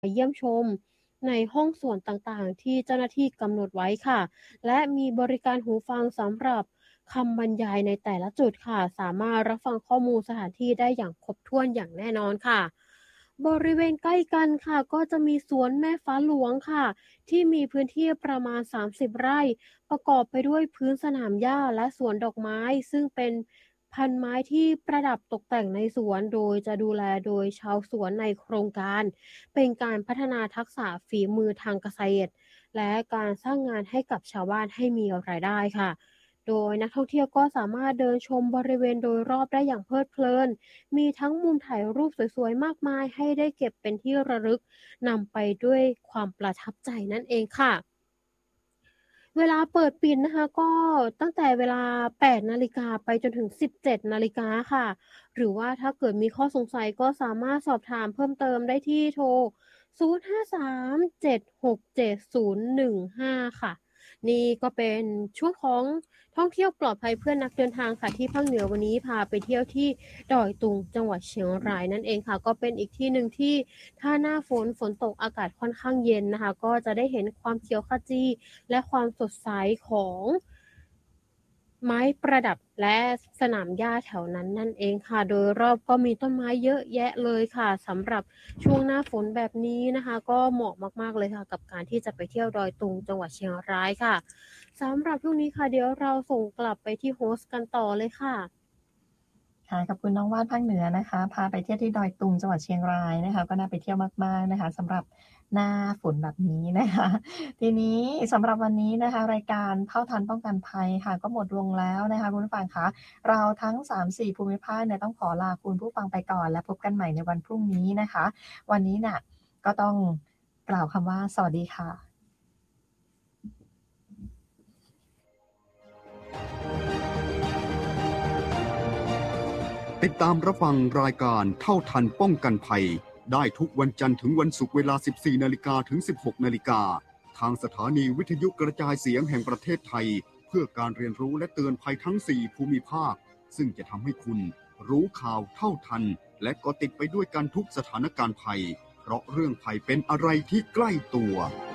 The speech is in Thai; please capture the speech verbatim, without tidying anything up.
เยี่ยมชมในห้องส่วนต่างๆที่เจ้าหน้าที่กำหนดไว้ค่ะและมีบริการหูฟังสำหรับคำบรรยายในแต่ละจุดค่ะสามารถรับฟังข้อมูลสถานที่ได้อย่างครบถ้วนอย่างแน่นอนค่ะบริเวณใกล้กันค่ะก็จะมีสวนแม่ฟ้าหลวงค่ะที่มีพื้นที่ประมาณสามสิบไร่ประกอบไปด้วยพื้นสนามหญ้าและสวนดอกไม้ซึ่งเป็นพันไม้ที่ประดับตกแต่งในสวนโดยจะดูแลโดยชาวสวนในโครงการ เป็นการพัฒนาทักษะฝีมือทางเกษตรและการสร้างงานให้กับชาวบ้านให้มีรายได้ค่ะ โดยนักท่องเที่ยวก็สามารถเดินชมบริเวณโดยรอบได้อย่างเพลิดเพลิน มีทั้งมุมถ่ายรูปสวยๆมากมายให้ได้เก็บเป็นที่ระลึกนำไปด้วยความประทับใจนั่นเองค่ะ เวลาเปิดปิดนะคะก็ตั้งแต่เวลาแปดนาฬิกาไปจนถึงสิบเจ็ดนาฬิกาค่ะหรือว่าถ้าเกิดมีข้อสงสัยก็สามารถสอบถามเพิ่มเติมได้ที่โทรศูนย์ ห้า สาม เจ็ด หก เจ็ด ศูนย์ หนึ่ง ห้าค่ะนี่ก็เป็นช่วงของท่องเที่ยวปลอดภัยเพื่อนนักเดินทางค่ะที่ภาคเหนือวันนี้พาไปเที่ยวที่ดอยตุงจังหวัดเชียงรายนั่นเองค่ะก็เป็นอีกที่หนึ่งที่ถ้าหน้าฝนฝนตกอากาศค่อนข้างเย็นนะคะก็จะได้เห็นความเขียวขจี และความสดใสของไม้ประดับและสนามหญ้าแถวนั้นนั่นเองค่ะโดยรอบก็มีต้นไม้เยอะแยะเลยค่ะสำหรับช่วงหน้าฝนแบบนี้นะคะก็เหมาะมากๆเลยค่ะกับการที่จะไปเที่ยวดอยตุงจังหวัดเชียงรายค่ะสำหรับช่วงนี้ค่ะเดี๋ยวเราส่งกลับไปที่โฮสต์กันต่อเลยค่ะค่ะขอบคุณน้องว่านภาคเหนือนะคะพาไปเที่ยวที่ดอยตุงจังหวัดเชียงรายนะคะก็น่าไปเที่ยวมากๆนะคะสำหรับหน้าฝนแบบนี้นะคะทีนี้สำหรับวันนี้นะคะรายการเท่าทันป้องกันภัยค่ะก็หมดลงแล้วนะคะคุณผู้ฟังคะเราทั้งสามถึงสี่ภูมิภาคเนี่ยต้องขอลาคุณผู้ฟังไปก่อนและพบกันใหม่ในวันพรุ่งนี้นะคะวันนี้น่ะก็ต้องกล่าวคำว่าสวัสดีค่ะติดตามรับฟังรายการเท่าทันป้องกันภัยได้ทุกวันจันทร์ถึงวันศุกร์เวลา สิบสี่นาฬิกา ถึง สิบหกนาฬิกาทางสถานีวิทยุกระจายเสียงแห่งประเทศไทยเพื่อการเรียนรู้และเตือนภัยทั้ง สี่ภูมิภาคซึ่งจะทำให้คุณรู้ข่าวเท่าทันและก็ติดไปด้วยกันทุกสถานการณ์ภัยเพราะเรื่องภัยเป็นอะไรที่ใกล้ตัว